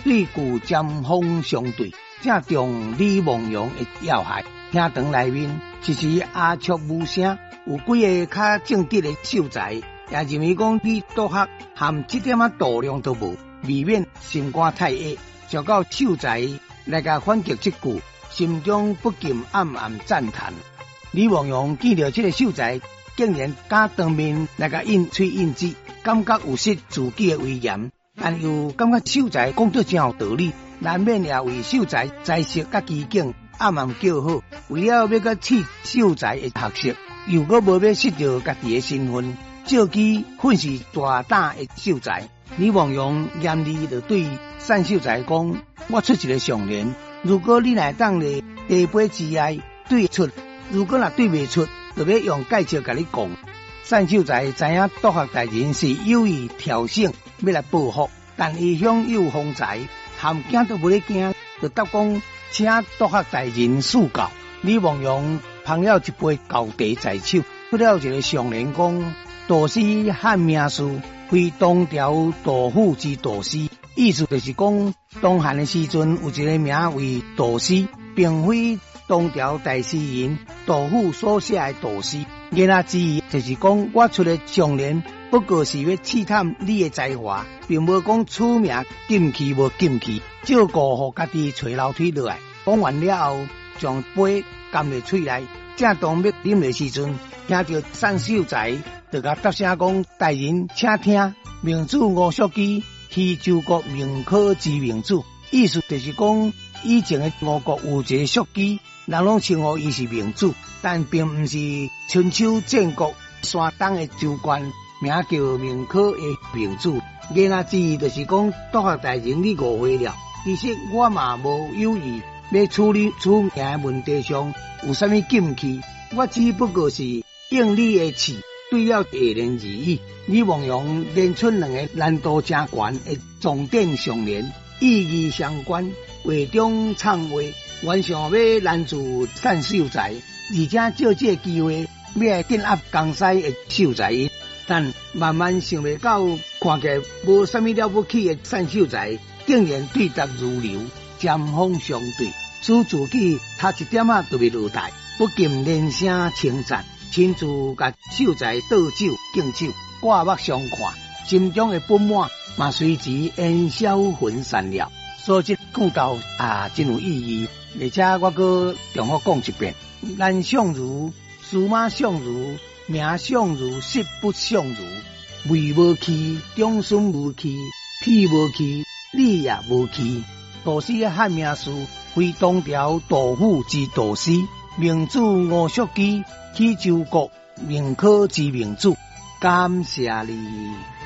对古针锋相对，正中李梦阳的要害。厅堂内面，其实鸦雀无声，有几个较正直的秀才，也认为讲李督学含这点度量都无，未免心肝太矮。想到秀才来甲反击这句，心中不禁暗暗赞叹。李梦阳见到这个秀才，竟然敢当面来甲应吹应指，感觉有失自己的威严，但又感觉秀才讲得真有道理，难免也为秀才才识甲机警暗暗叫好。为了要甲替秀才的学识，又搁无要失掉家己的身份，借机训示大胆的秀才。李梦阳严厉地对单秀才讲：“我出一个上联，如果你乃当咧地杯之爱对出，如果若对袂出，就要用介绍甲你讲。”单秀才知影督学大人是有意挑衅，要来报复，但异乡有风财，含惊都无咧惊，就答讲请督学大人赐教。李梦阳捧了一杯高茶在手，出了一个上联讲：“道师汉名书，非东条道府之道师。”意思就是讲，东汉的时阵有一个名为道师，并非东条大诗人道府所写的道师。言下之意就是讲，我出的上联不过是要试探你的才华，并无讲出名禁气无禁气，照顾互家己垂楼梯落来。讲完了后，将杯含入嘴内，正当要饮的时阵，听到单秀才就甲答声讲：“大人请听，明主吴淑基。”去周国名科之名主，意思就是讲，以前的吴国有一个淑基，人拢称呼伊是名主，但并不是春秋战国山东的州官，名叫名科的名主。言下之意就是讲，督学大人你误会了。其实我嘛无有意要处理出名的问题上有啥物禁忌，我只不过是应你的气。对了下联而已。李梦阳连出两个难度真悬的重点上联，意义相关，话中唱话，原想要拦住单秀才，而且借这个机会要来镇压江西的秀才，但慢慢想袂到，看起来无啥物了不起的单秀才，竟然对答如流，针锋相对，使自己他一点都未落台，不禁连声称赞。亲自甲秀才倒酒敬酒，刮目相看，心中的不满嘛随之烟消云散了。所以这讲到真有意义，而且我搁重复讲一遍：人相如，驷马相如，名相如，实不相如。位无去，长孙无去，屁无去，你也无去。道师汉名书，非东条道府之道师。名主吴淑基，去周国名科之名主，感谢你。